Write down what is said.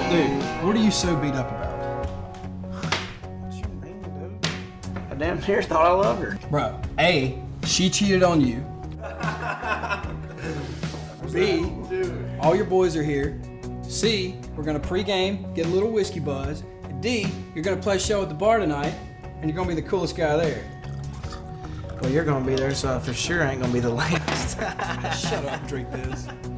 Dude, what are you so beat up about? What you mean, dude? I damn near thought I loved her. Bro, A, she cheated on you. B, all your boys are here. C, we're gonna pregame, get a little whiskey buzz. And D, you're gonna play a show at the bar tonight, and you're gonna be the coolest guy there. Well, you're gonna be there, so I for sure ain't gonna be the lamest. Shut up, drink this.